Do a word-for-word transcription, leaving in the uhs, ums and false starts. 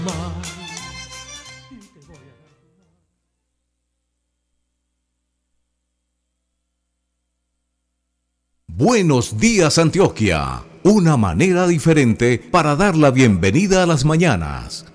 Buenos días, Antioquia. Una manera diferente para dar la bienvenida a las mañanas.